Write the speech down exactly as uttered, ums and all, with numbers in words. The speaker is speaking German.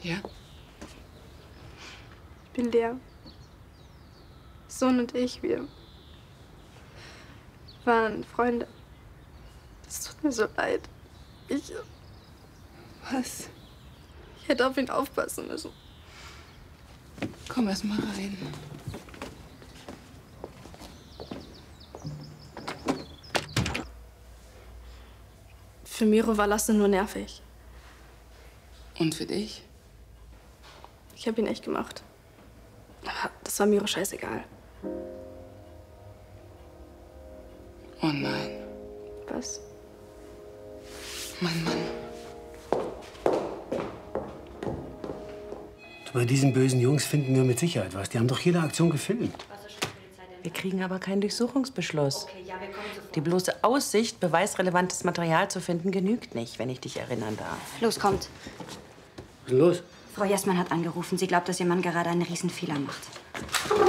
Ja? Ich bin Lea. Sohn und ich, wir waren Freunde. Es tut mir so leid. Ich... Was? Ich hätte auf ihn aufpassen müssen. Komm erst mal rein. Für Miro war Lasse nur nervig. Und für dich? Ich habe ihn echt gemacht. Aber das war Miro scheißegal. Oh nein. Was? Mein Mann. Bei diesen bösen Jungs finden wir mit Sicherheit was. Die haben doch jede Aktion gefilmt. Wir kriegen aber keinen Durchsuchungsbeschluss. Die bloße Aussicht, beweisrelevantes Material zu finden, genügt nicht, wenn ich dich erinnern darf. Los, kommt. Was ist denn los? Frau Jessmann hat angerufen. Sie glaubt, dass ihr Mann gerade einen Riesenfehler macht.